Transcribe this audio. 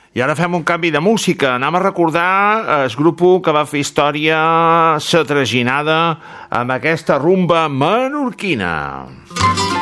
I ara fem un canvi de música. Anem a recordar el grup que va fer història, La Traginada, amb aquesta rumba menorquina.